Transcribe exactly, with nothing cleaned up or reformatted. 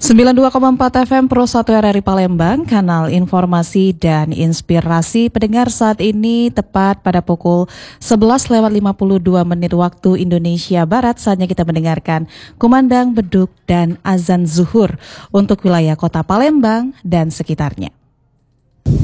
sembilan puluh dua koma empat F M Pro satu R R I Palembang, kanal informasi dan inspirasi. Pendengar, saat ini tepat pada pukul sebelas lewat lima puluh dua menit waktu Indonesia Barat. Saatnya kita mendengarkan kumandang beduk dan azan zuhur untuk wilayah kota Palembang dan sekitarnya.